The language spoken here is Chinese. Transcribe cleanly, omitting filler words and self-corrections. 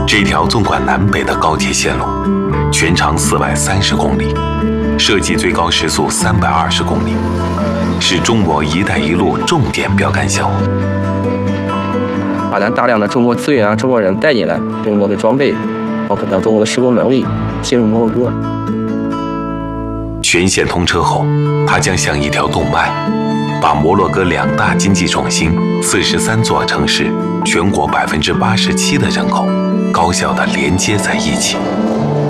这条纵贯南北的高铁线路，全长430公里，设计最高时速320公里，是中国“一带一路”重点标杆项目。 把咱大量的中国资源中国人带进来，中国的装备，包括中国的施工能力进入摩洛哥。 全线通车后，它将像一条动脉，把摩洛哥2大经济中心、43座城市、全国87%的人口高效地连接在一起。